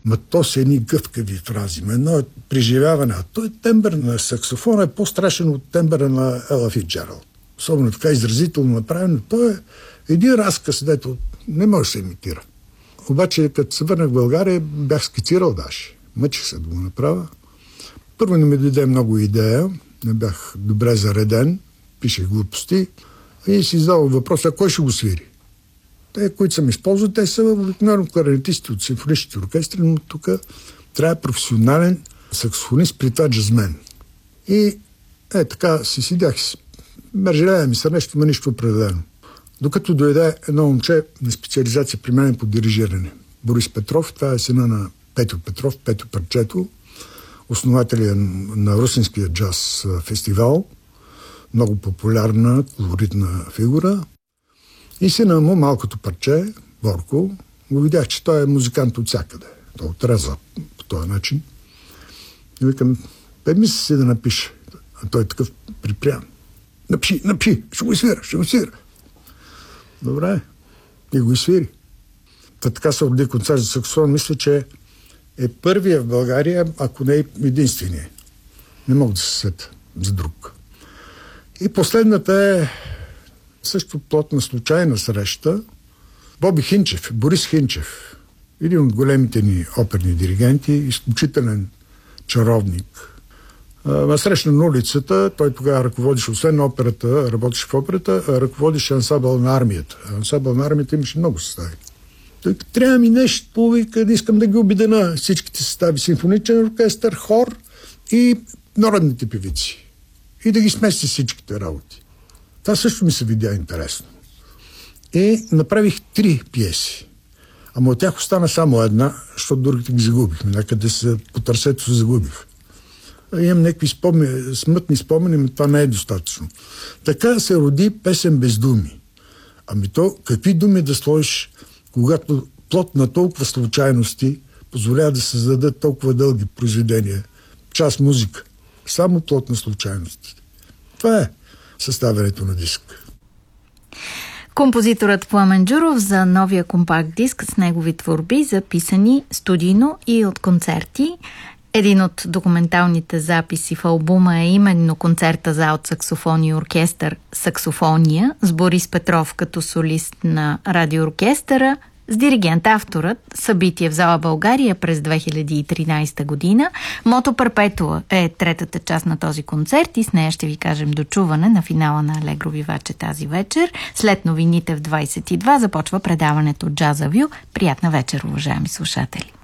Ма то са едни гъвкави фрази. Едно е преживяване. А той тембър на саксофона е по-страшен от тембъра на Ела Фицджералд. Особено така изразително направено. Той е един разказ, дето не може да се имитира. Обаче, като се върнах в България, бях скицирал даже. Мъчих се да го направя. Първо не ми дойде много идея. Не бях добре зареден. Пишех глупости. И си задал въпроса, кой ще го свири? Те, които съм използвал, те са обикновено кларнетисти от симфоничните оркестри, но тук трябва професионален саксофонист, при това джазмен. И така си седях. Мержелея ми са нещо, ма нищо определено. Докато дойде едно момче на специализация при мен по дирижиране. Борис Петров, това е сина на Петю Петров, Петю Парчето, основателя на Русинския джаз фестивал. Много популярна, колоритна фигура. И сина му, малкото парче, Борко, го видях, че той е музикант от всякъде. Той отреза по този начин. И викам, мисли си да напише. А той е такъв припрян. Напиши, ще го свира. Добре. И го изсвири. Така се роди концерт за саксофон. Мисля, че е първия в България, ако не е единствения. Не мога да се сетя за друг. И последната е също плотна случайна среща. Боби Хинчев, Борис Хинчев, един от големите ни оперни диригенти, изключителен чаровник. Срещна на улицата, той тогава ръководеше, освен операта, работеше в операта, ръководеше ансамбъл на армията. Ансамбъл на армията имаше много състави. Той трябва ми нещо, не искам да ги обидена всичките състави. Симфоничен оркестър, хор и народните певици. И да ги смести всичките работи. Това също ми се видя интересно. И направих 3 пиеси. Ама от тях остана само една, защото другите ги загубихме. Някъде се по търсето се загубих. Имам някакви смътни спомени, но това не е достатъчно. Така се роди песен без думи. Ами то, какви думи да сложиш, когато плод на толкова случайности позволява да се създадат толкова дълги произведения? Част музика. Само плод на случайности. Това е съставянето на диск. Композиторът Пламен Джуров за новия компакт диск с негови творби, записани студийно и от концерти. Един от документалните записи в албума е именно концерта за алт саксофон и оркестър «Саксофония» с Борис Петров като солист на радиооркестъра, с диригент-авторът, събитие в зала България през 2013 година. Мото Перпетуа е третата част на този концерт и с нея ще ви кажем дочуване на финала на Алегро Виваче тази вечер. След новините в 22 започва предаването Джаза Вю. Приятна вечер, уважаеми слушатели!